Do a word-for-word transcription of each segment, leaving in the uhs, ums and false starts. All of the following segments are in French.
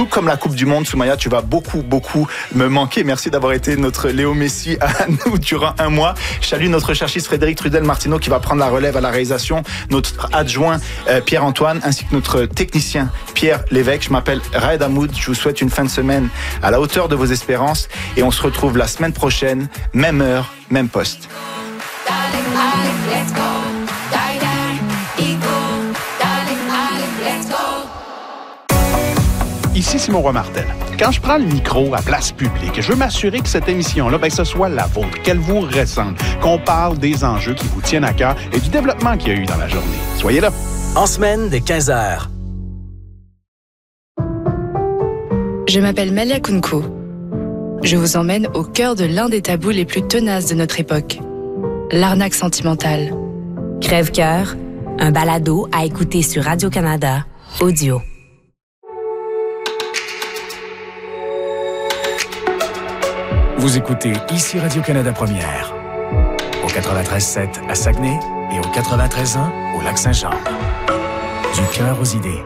Tout comme la Coupe du Monde, Soumaya, tu vas beaucoup, beaucoup me manquer. Merci d'avoir été notre Léo Messi à nous durant un mois. Je salue notre chercheur Frédéric Trudel-Martineau qui va prendre la relève à la réalisation, notre adjoint euh, Pierre-Antoine, ainsi que notre technicien Pierre Lévesque. Je m'appelle Raed Hamoud. Je vous souhaite une fin de semaine à la hauteur de vos espérances et on se retrouve la semaine prochaine, même heure, même poste. Ici Simon Roy-Martel. Quand je prends le micro à place publique, je veux m'assurer que cette émission-là, ben, ce soit la vôtre, qu'elle vous ressemble, qu'on parle des enjeux qui vous tiennent à cœur et du développement qu'il y a eu dans la journée. Soyez là. En semaine dès quinze heures. Je m'appelle Malia Kounkou. Je vous emmène au cœur de l'un des tabous les plus tenaces de notre époque. L'arnaque sentimentale. Crève-cœur, un balado à écouter sur Radio-Canada, audio. Vous écoutez ici Radio-Canada Première, au quatre-vingt-treize sept à Saguenay et au quatre-vingt-treize un au Lac-Saint-Jean. Du cœur aux idées.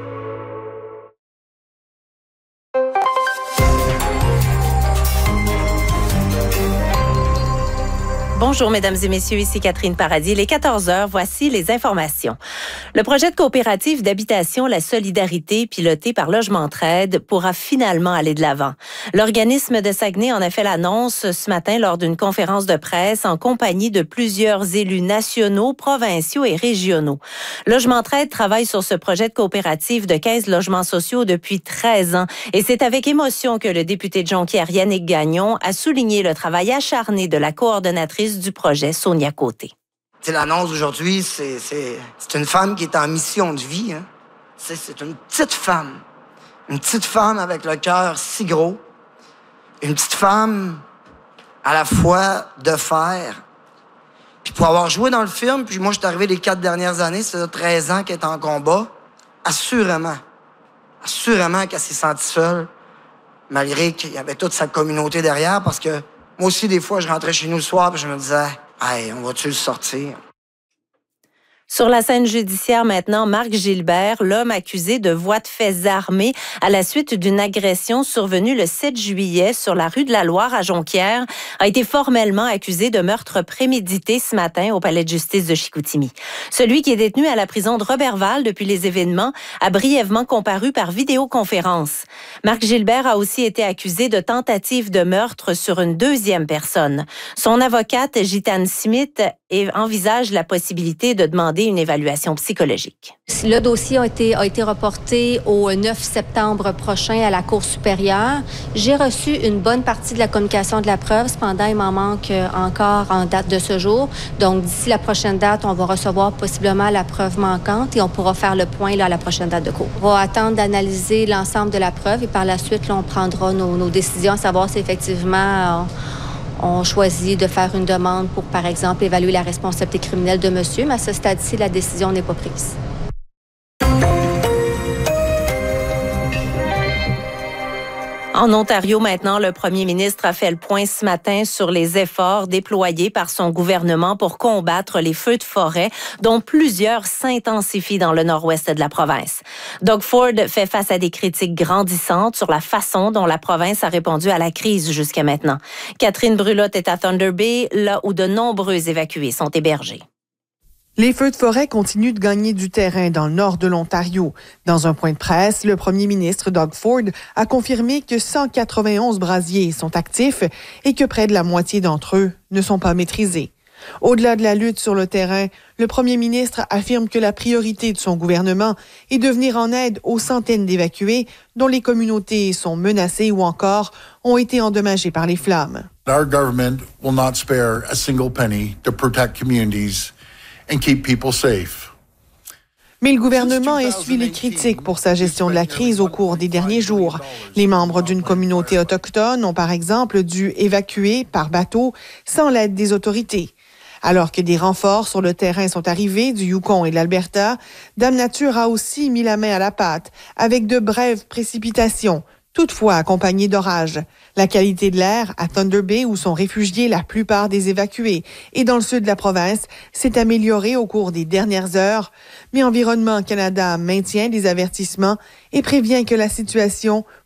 Bonjour, mesdames et messieurs, ici Catherine Paradis. Il est quatorze heures, voici les informations. Le projet de coopérative d'habitation La Solidarité, piloté par Logement Entraide, pourra finalement aller de l'avant. L'organisme de Saguenay en a fait l'annonce ce matin lors d'une conférence de presse en compagnie de plusieurs élus nationaux, provinciaux et régionaux. Logement Entraide travaille sur ce projet de coopérative de quinze logements sociaux depuis treize ans et c'est avec émotion que le député de Jonquière, Yannick Gagnon, a souligné le travail acharné de la coordonnatrice du projet, Sonia Côté. C'est l'annonce aujourd'hui, c'est, c'est, c'est une femme qui est en mission de vie. Hein? C'est, c'est une petite femme. Une petite femme avec le cœur si gros. Une petite femme à la fois de fer. Puis pour avoir joué dans le film, puis moi je suis arrivé les quatre dernières années, c'est treize ans qu'elle est en combat, assurément, assurément qu'elle s'est sentie seule, malgré qu'il y avait toute sa communauté derrière, parce que moi aussi, des fois, je rentrais chez nous le soir et je me disais « Hey, on va-tu le sortir? » Sur la scène judiciaire maintenant, Marc Gilbert, l'homme accusé de voies de fait armées à la suite d'une agression survenue le sept juillet sur la rue de la Loire à Jonquière, a été formellement accusé de meurtre prémédité ce matin au palais de justice de Chicoutimi. Celui qui est détenu à la prison de Roberval depuis les événements a brièvement comparu par vidéoconférence. Marc Gilbert a aussi été accusé de tentative de meurtre sur une deuxième personne. Son avocate, Gitane Smith, envisage la possibilité de demander une évaluation psychologique. Le dossier a été, a été reporté au neuf septembre prochain à la Cour supérieure. J'ai reçu une bonne partie de la communication de la preuve. Cependant, il m'en manque encore en date de ce jour. Donc, d'ici la prochaine date, on va recevoir possiblement la preuve manquante et on pourra faire le point là, à la prochaine date de cour. On va attendre d'analyser l'ensemble de la preuve et par la suite, là, on prendra nos, nos décisions à savoir si effectivement... Euh, On choisit de faire une demande pour, par exemple, évaluer la responsabilité criminelle de monsieur, mais à ce stade-ci, la décision n'est pas prise. En Ontario, maintenant, le premier ministre a fait le point ce matin sur les efforts déployés par son gouvernement pour combattre les feux de forêt, dont plusieurs s'intensifient dans le nord-ouest de la province. Doug Ford fait face à des critiques grandissantes sur la façon dont la province a répondu à la crise jusqu'à maintenant. Catherine Brulotte est à Thunder Bay, là où de nombreux évacués sont hébergés. Les feux de forêt continuent de gagner du terrain dans le nord de l'Ontario. Dans un point de presse, le premier ministre Doug Ford a confirmé que cent quatre-vingt-onze brasiers sont actifs et que près de la moitié d'entre eux ne sont pas maîtrisés. Au-delà de la lutte sur le terrain, le premier ministre affirme que la priorité de son gouvernement est de venir en aide aux centaines d'évacués dont les communautés sont menacées ou encore ont été endommagées par les flammes. Our government will not spare a single penny to protect communities and keep people safe. Mais le gouvernement essuie les critiques pour sa gestion de la crise au cours des derniers jours. Les membres d'une communauté autochtone ont par exemple dû évacuer par bateau sans l'aide des autorités. Alors que des renforts sur le terrain sont arrivés du Yukon et de l'Alberta, Dame Nature a aussi mis la main à la pâte avec de brèves précipitations, toutefois accompagnées d'orages. La qualité de l'air à Thunder Bay, où sont réfugiés la plupart des évacués, et dans le sud de la province, s'est améliorée au cours des dernières heures. Mais Environnement Canada maintient des avertissements et prévient que la situation